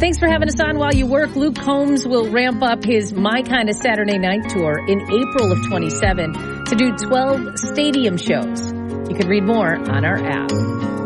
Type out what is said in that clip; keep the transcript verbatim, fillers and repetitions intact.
Thanks for having us on while you work. Luke Combs will ramp up his My Kind of Saturday Night tour in April of twenty-seven to do twelve stadium shows. You can read more on our app.